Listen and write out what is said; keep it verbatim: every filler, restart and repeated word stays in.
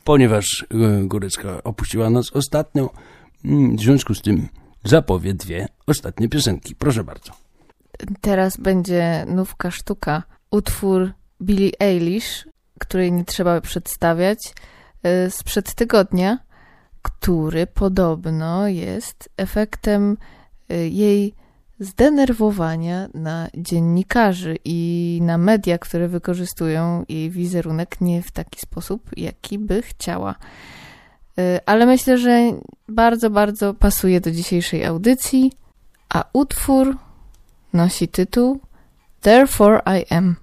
ponieważ Górecka opuściła nas ostatnio, w związku z tym zapowie dwie ostatnie piosenki. Proszę bardzo. Teraz będzie nówka sztuka. Utwór Billie Eilish, której nie trzeba przedstawiać, sprzed tygodnia, który podobno jest efektem jej zdenerwowania na dziennikarzy i na media, które wykorzystują jej wizerunek nie w taki sposób, jaki by chciała. Ale myślę, że bardzo, bardzo pasuje do dzisiejszej audycji, a utwór nosi tytuł Therefore I Am.